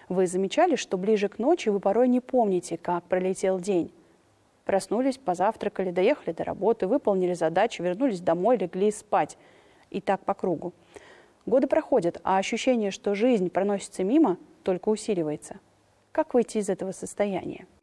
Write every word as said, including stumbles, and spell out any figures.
Вы замечали, что ближе к ночи вы порой не помните, как пролетел день? Проснулись, позавтракали, доехали до работы, выполнили задачу, вернулись домой, легли спать. И так по кругу. Годы проходят, а ощущение, что жизнь проносится мимо, только усиливается. Как выйти из этого состояния?